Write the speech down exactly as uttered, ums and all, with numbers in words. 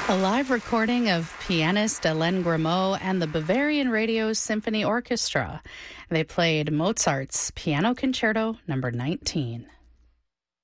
A live recording of pianist Hélène Grimaud and the Bavarian Radio Symphony Orchestra. They played Mozart's Piano Concerto number nineteen.